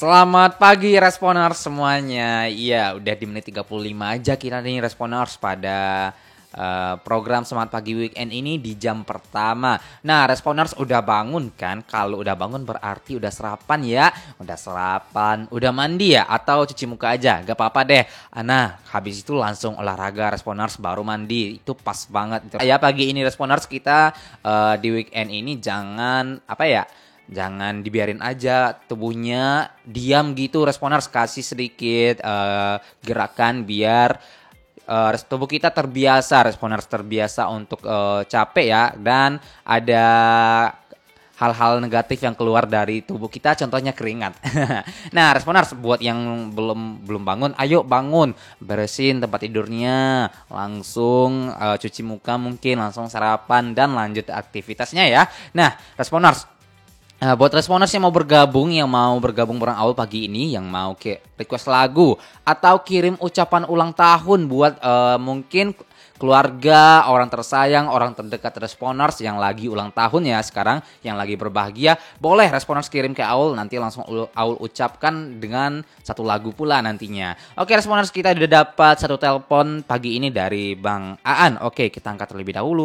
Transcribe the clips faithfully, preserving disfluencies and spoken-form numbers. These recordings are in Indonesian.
Selamat pagi responers semuanya. Iya, udah di menit tiga puluh lima aja kita nih responers pada uh, program Semangat Pagi Weekend ini di jam pertama. Nah, responers udah bangun kan? Kalau udah bangun berarti udah sarapan ya. Udah sarapan, udah mandi ya atau cuci muka aja. Gak apa-apa deh. Nah, habis itu langsung olahraga responers baru mandi. Itu pas banget. Ya, pagi ini responers kita uh, di weekend ini jangan apa ya? Jangan dibiarin aja tubuhnya diam gitu responers, kasih sedikit uh, gerakan biar uh, tubuh kita terbiasa responers terbiasa untuk uh, capek ya, dan ada hal-hal negatif yang keluar dari tubuh kita, contohnya keringat. Nah, responers buat yang belum belum bangun, ayo bangun, beresin tempat tidurnya, langsung uh, cuci muka mungkin, langsung sarapan dan lanjut aktivitasnya ya. Nah, responers, Nah, buat responers yang mau bergabung, yang mau bergabung bareng Aul pagi ini, yang mau ke request lagu atau kirim ucapan ulang tahun buat uh, mungkin keluarga, orang tersayang, orang terdekat responers yang lagi ulang tahun ya sekarang, yang lagi berbahagia, boleh responers kirim ke Aul, nanti langsung Aul ucapkan dengan satu lagu pula nantinya. Oke responers, kita udah dapat satu telepon pagi ini dari Bang Aan. Oke, kita angkat terlebih dahulu.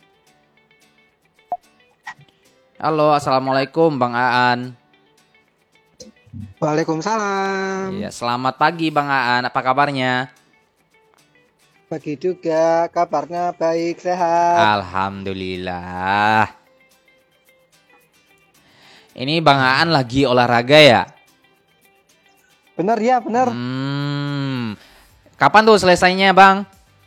Halo, assalamualaikum Bang Aan. Waalaikumsalam. Iya, selamat pagi Bang Aan. Apa kabarnya? Pagi juga, kabarnya baik, sehat. Alhamdulillah. Ini Bang Aan lagi olahraga ya? Bener ya, bener. Hmm. Kapan tuh selesainya Bang?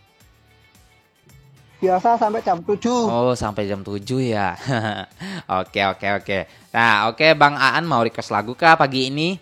Biasa sampai jam tujuh. Oh, sampai jam tujuh ya. Oke, oke, oke. Nah, oke Bang Aan mau request lagu kah pagi ini?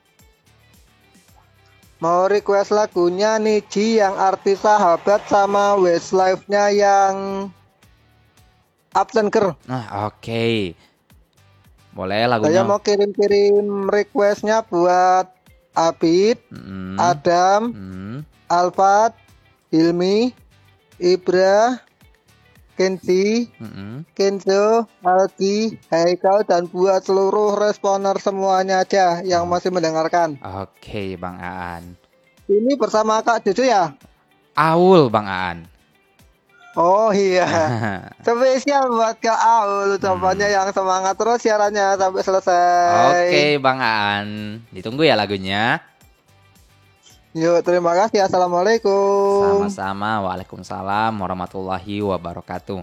Mau request lagunya Niji yang artis sahabat sama Westlife-nya yang Absenker. Nah, oke. Boleh lagunya. Saya mau kirim-kirim requestnya buat Abid, Hmm. Adam, Hmm. Alfat, Hilmi, Ibra, Kenzi, Hmm. Kenzo, Alki, Haikal, dan buat seluruh responer semuanya aja yang masih mendengarkan. Oke Bang Aan. Ini bersama Kak Cucu ya? Aul Bang Aan. Oh iya. Spesial buat Kak Aul. Ucapannya Hmm. yang semangat terus siarannya sampai selesai. Oke Bang Aan. Ditunggu ya lagunya. Yuk, terima kasih. Assalamualaikum. Sama-sama. Waalaikumsalam warahmatullahi wabarakatuh.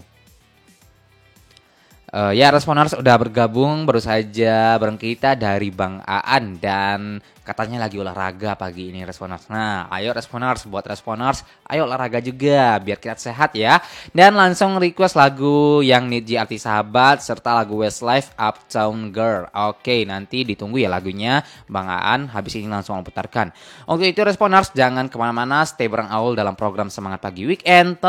Uh, ya responers udah bergabung baru saja bareng kita dari Bang Aan, dan katanya lagi olahraga pagi ini responers. Nah ayo responers, buat responers ayo olahraga juga biar kita sehat ya. Dan langsung request lagu yang Niji artis sahabat serta lagu Westlife Uptown Girl. Oke, nanti ditunggu ya lagunya Bang Aan, habis ini langsung putarkan. Untuk itu responers jangan kemana-mana, stay bareng Aul dalam program Semangat Pagi Weekend.